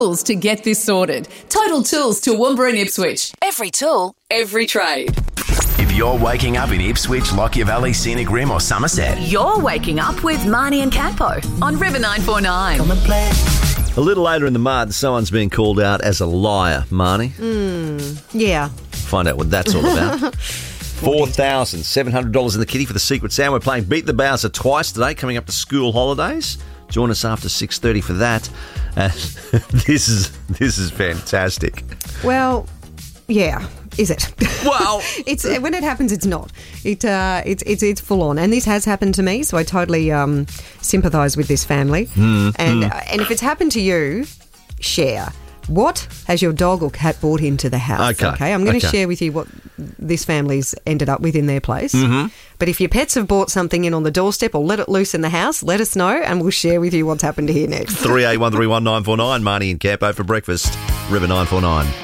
Tools to get this sorted. Total Tools, Toowoomba and Ipswich. Every tool, every trade. If you're waking up in Ipswich, Lockyer Valley, Scenic Rim or Somerset, You're waking up with Marnie and Campo on River 949. Come and play. A little later in the mud, someone's being called out as a liar, Marnie. Yeah. Find out what that's all about. $4,700 in the kitty for the Secret Sound. We're playing Beat the Bowser twice today, coming up to school holidays. Join us after 6:30 for that. This is fantastic. Well, yeah. Is it? Well, it's when it happens, it's not. It's full on, and this has happened to me, so I totally sympathise with this family. And if it's happened to you, share. What has your dog or cat brought into the house? Okay, I'm going to share with you what this family's ended up with in their place. But if your pets have brought something in on the doorstep or let it loose in the house, let us know, and we'll share with you what's happened here next. 38131949, Marnie and Campo for breakfast. River 949.